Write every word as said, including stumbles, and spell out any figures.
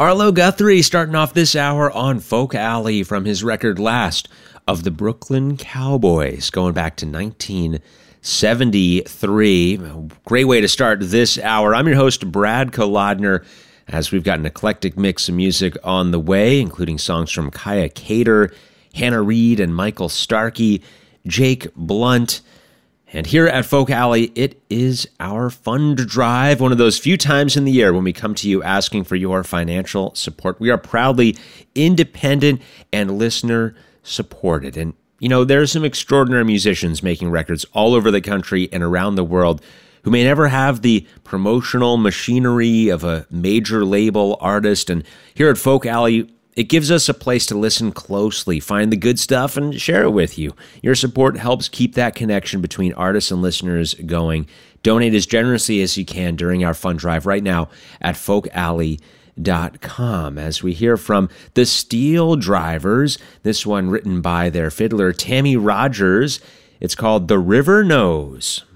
Arlo Guthrie starting off this hour on Folk Alley from his record Last of the Brooklyn Cowboys, going back to nineteen seventy-three. Great way to start this hour. I'm your host, Brad Kolodner, as we've got an eclectic mix of music on the way, including songs from Kaya Cater, Hannah Reid and Michael Starkey, Jake Blunt. And here at Folk Alley, it is our fund drive, one of those few times in the year when we come to you asking for your financial support. We are proudly independent and listener supported. And, you know, there are some extraordinary musicians making records all over the country and around the world who may never have the promotional machinery of a major label artist. And here at Folk Alley, it gives us a place to listen closely, find the good stuff, and share it with you. Your support helps keep that connection between artists and listeners going. Donate as generously as you can during our fund drive right now at folk alley dot com. As we hear from the Steel Drivers, this one written by their fiddler, Tammy Rogers. It's called The River Knows.